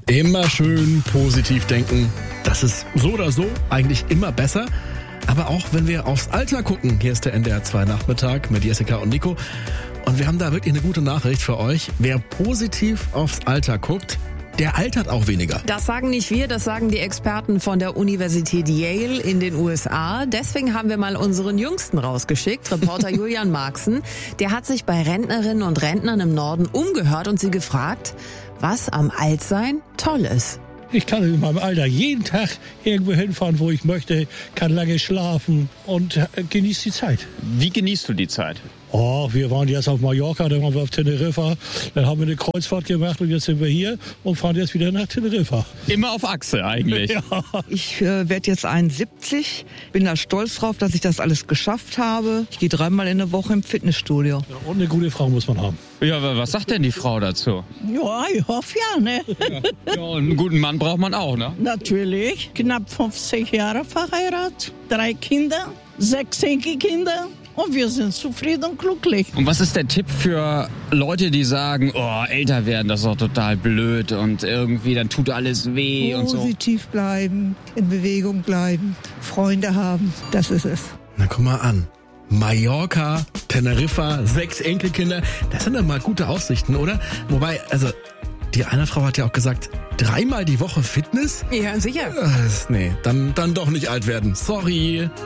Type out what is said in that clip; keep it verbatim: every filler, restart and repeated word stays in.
Immer schön positiv denken. Das ist so oder so eigentlich immer besser. Aber auch wenn wir aufs Alter gucken, hier ist der N D R zwei Nachmittag mit Jessica und Nico. Und wir haben da wirklich eine gute Nachricht für euch. Wer positiv aufs Alter guckt, der altert auch weniger. Das sagen nicht wir, das sagen die Experten von der Universität Yale in den U S A. Deswegen haben wir mal unseren Jüngsten rausgeschickt, Reporter Julian Marxen. Der hat sich bei Rentnerinnen und Rentnern im Norden umgehört und sie gefragt, was am Altsein toll ist. Ich kann in meinem Alter jeden Tag irgendwo hinfahren, wo ich möchte, kann lange schlafen und äh, genieße die Zeit. Wie genießt du die Zeit? Oh, wir waren jetzt auf Mallorca, dann waren wir auf Teneriffa, dann haben wir eine Kreuzfahrt gemacht und jetzt sind wir hier und fahren jetzt wieder nach Teneriffa. Immer auf Achse eigentlich. Ja. Ich äh, werde jetzt einundsiebzig, bin da stolz drauf, dass ich das alles geschafft habe. Ich gehe dreimal in der Woche im Fitnessstudio. Ja, und eine gute Frau muss man haben. Ja, aber was sagt denn die Frau dazu? Ja, ich hoffe ja, ne? Ja, ja, und einen guten Mann braucht man auch, ne? Natürlich. Knapp fünfzig Jahre verheiratet, drei Kinder, sechs Enkelkinder. Und wir sind zufrieden und glücklich. Und was ist der Tipp für Leute, die sagen, oh, älter werden, das ist doch total blöd und irgendwie, dann tut alles weh und so? Positiv bleiben, in Bewegung bleiben, Freunde haben, das ist es. Na, guck mal an. Mallorca, Teneriffa, sechs Enkelkinder. Das sind doch mal gute Aussichten, oder? Wobei, also, die eine Frau hat ja auch gesagt, dreimal die Woche Fitness? Ja, sicher. Äh, nee, dann, dann doch nicht alt werden. Sorry.